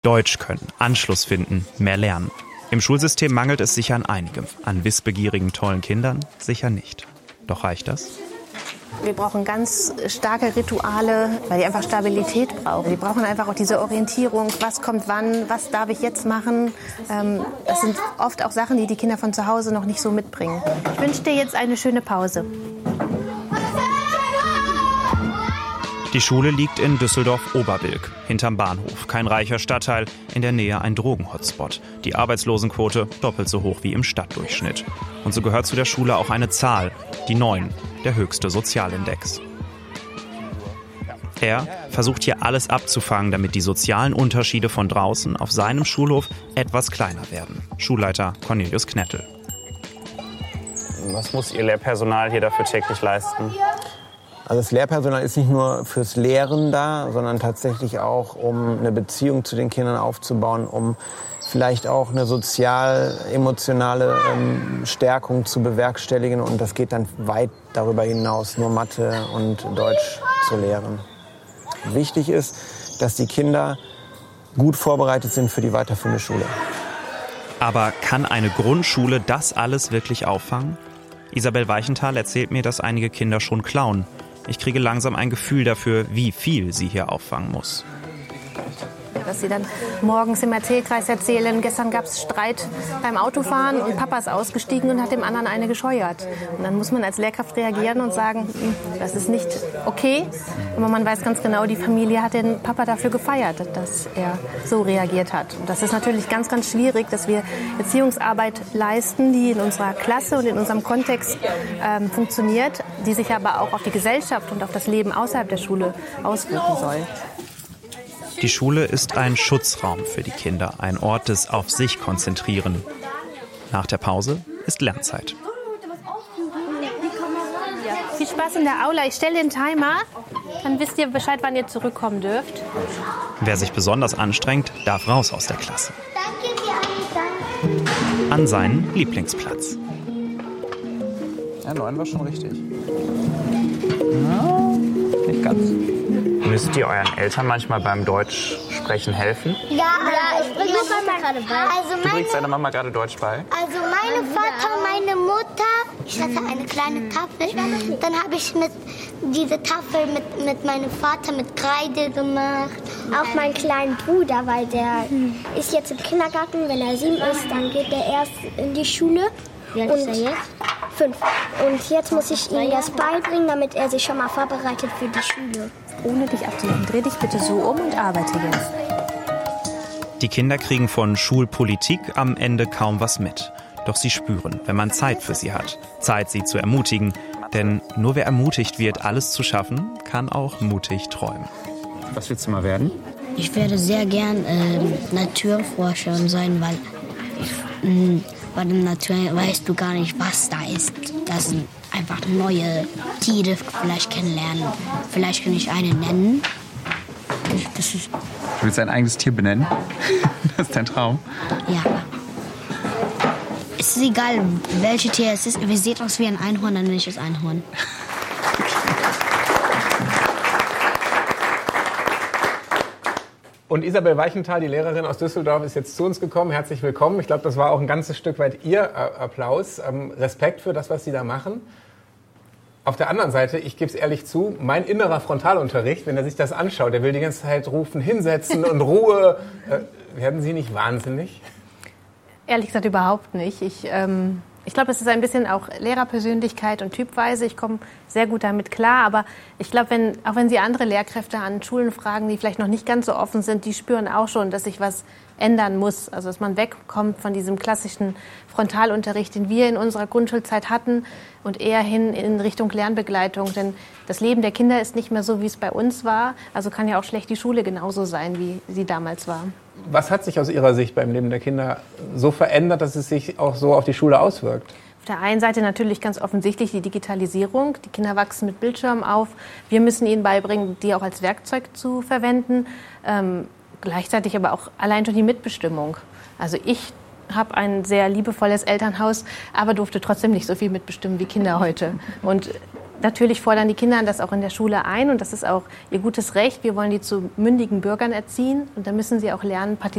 Deutsch können, Anschluss finden, mehr lernen. Im Schulsystem mangelt es sicher an einigem. An wissbegierigen, tollen Kindern sicher nicht. Doch reicht das? Wir brauchen ganz starke Rituale, weil die einfach Stabilität brauchen. Wir brauchen einfach auch diese Orientierung, was kommt wann, was darf ich jetzt machen. Das sind oft auch Sachen, die die Kinder von zu Hause noch nicht so mitbringen. Ich wünsche dir jetzt eine schöne Pause. Die Schule liegt in Düsseldorf-Oberbilk, hinterm Bahnhof. Kein reicher Stadtteil, in der Nähe ein Drogenhotspot. Die Arbeitslosenquote doppelt so hoch wie im Stadtdurchschnitt. Und so gehört zu der Schule auch eine Zahl, die 9, der höchste Sozialindex. Er versucht hier alles abzufangen, damit die sozialen Unterschiede von draußen auf seinem Schulhof etwas kleiner werden. Schulleiter Cornelius Knettel. Was muss Ihr Lehrpersonal hier dafür täglich leisten? Also das Lehrpersonal ist nicht nur fürs Lehren da, sondern tatsächlich auch, um eine Beziehung zu den Kindern aufzubauen, um vielleicht auch eine sozial-emotionale Stärkung zu bewerkstelligen. Und das geht dann weit darüber hinaus, nur Mathe und Deutsch zu lehren. Wichtig ist, dass die Kinder gut vorbereitet sind für die weiterführende Schule. Aber kann eine Grundschule das alles wirklich auffangen? Isabel Weichenthal erzählt mir, dass einige Kinder schon klauen. Ich kriege langsam ein Gefühl dafür, wie viel sie hier auffangen muss. Dass sie dann morgens im Erzählkreis erzählen, gestern gab es Streit beim Autofahren und Papa ist ausgestiegen und hat dem anderen eine gescheuert. Und dann muss man als Lehrkraft reagieren und sagen, das ist nicht okay. Aber man weiß ganz genau, die Familie hat den Papa dafür gefeiert, dass er so reagiert hat. Und das ist natürlich ganz, ganz schwierig, dass wir Erziehungsarbeit leisten, die in unserer Klasse und in unserem Kontext funktioniert, die sich aber auch auf die Gesellschaft und auf das Leben außerhalb der Schule auswirken soll. Die Schule ist ein Schutzraum für die Kinder, ein Ort des Auf sich konzentrieren. Nach der Pause ist Lernzeit. Viel Spaß in der Aula. Ich stelle den Timer, dann wisst ihr Bescheid, wann ihr zurückkommen dürft. Wer sich besonders anstrengt, darf raus aus der Klasse. An seinen Lieblingsplatz. Ja, 9 war schon richtig. Ja, nicht ganz. Müsst ihr euren Eltern manchmal beim Deutschsprechen helfen? Ja, ich bringe meine Mama gerade bei. Du bringst deiner Mama gerade Deutsch bei? Also meine Vater, meine Mutter, ich hatte eine kleine Tafel. Dann habe ich diese Tafel mit meinem Vater mit Kreide gemacht. Auch meinen kleinen Bruder, weil der ist jetzt im Kindergarten. Wenn er 7 ist, dann geht er erst in die Schule. Wie alt ist er jetzt? 5. Und jetzt muss ich ihm das beibringen, damit er sich schon mal vorbereitet für die Schule. Ohne dich abzulenken, dreh dich bitte so um und arbeite jetzt. Die Kinder kriegen von Schulpolitik am Ende kaum was mit. Doch sie spüren, wenn man Zeit für sie hat. Zeit, sie zu ermutigen. Denn nur wer ermutigt wird, alles zu schaffen, kann auch mutig träumen. Was willst du mal werden? Ich werde sehr gern Naturforscher sein, weil bei der Natur weißt du gar nicht, was da ist. Das sind einfach neue Tiere vielleicht kennenlernen. Vielleicht kann ich eine nennen. Du willst dein eigenes Tier benennen? Das ist dein Traum? Ja. Es ist egal, welches Tier es ist. Wir sehen aus wie ein Einhorn, dann bin ich das Einhorn. Und Isabel Weichenthal, die Lehrerin aus Düsseldorf, ist jetzt zu uns gekommen. Herzlich willkommen. Ich glaube, das war auch ein ganzes Stück weit Ihr Applaus. Respekt für das, was Sie da machen. Auf der anderen Seite, ich gebe es ehrlich zu, mein innerer Frontalunterricht, wenn er sich das anschaut, der will die ganze Zeit rufen, hinsetzen und Ruhe. Werden Sie nicht wahnsinnig? Ehrlich gesagt überhaupt nicht. Ich glaube, es ist ein bisschen auch Lehrerpersönlichkeit und Typweise. Ich komme sehr gut damit klar. Aber ich glaube, auch wenn Sie andere Lehrkräfte an Schulen fragen, die vielleicht noch nicht ganz so offen sind, die spüren auch schon, dass sich was ändern muss. Also dass man wegkommt von diesem klassischen Frontalunterricht, den wir in unserer Grundschulzeit hatten und eher hin in Richtung Lernbegleitung. Denn das Leben der Kinder ist nicht mehr so, wie es bei uns war. Also kann ja auch schlecht die Schule genauso sein, wie sie damals war. Was hat sich aus Ihrer Sicht beim Leben der Kinder so verändert, dass es sich auch so auf die Schule auswirkt? Auf der einen Seite natürlich ganz offensichtlich die Digitalisierung. Die Kinder wachsen mit Bildschirmen auf. Wir müssen ihnen beibringen, die auch als Werkzeug zu verwenden. Gleichzeitig aber auch allein schon die Mitbestimmung. Also ich habe ein sehr liebevolles Elternhaus, aber durfte trotzdem nicht so viel mitbestimmen wie Kinder heute. Und natürlich fordern die Kinder das auch in der Schule ein und das ist auch ihr gutes Recht. Wir wollen die zu mündigen Bürgern erziehen und da müssen sie auch lernen,